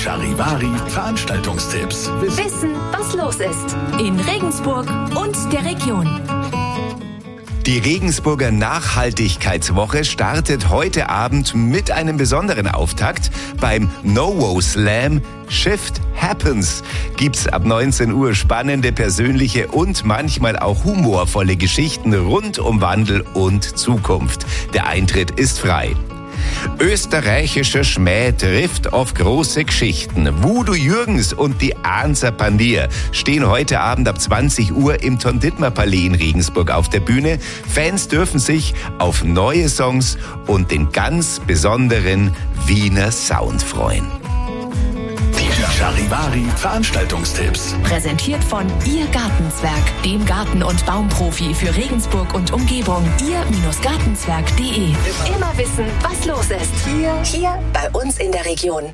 Charivari Veranstaltungstipps. Wissen, was los ist in Regensburg und der Region. Die Regensburger Nachhaltigkeitswoche startet heute Abend mit einem besonderen Auftakt. Beim NoWo Slam Shift Happens gibt's ab 19 Uhr spannende, persönliche und manchmal auch humorvolle Geschichten rund um Wandel und Zukunft. Der Eintritt ist frei. Österreichischer Schmäh trifft auf große Geschichten. Voodoo Jürgens und die Anser Pandier stehen heute Abend ab 20 Uhr im Ton-Dittmar-Palais in Regensburg auf der Bühne. Fans dürfen sich auf neue Songs und den ganz besonderen Wiener Sound freuen. Die Charivari Veranstaltungstipps. Präsentiert von Ihr Gartenzwerg, dem Garten- und Baumprofi für Regensburg und Umgebung. Ihr-Gartenzwerg.de. Immer wissen, was los ist. Hier bei uns in der Region.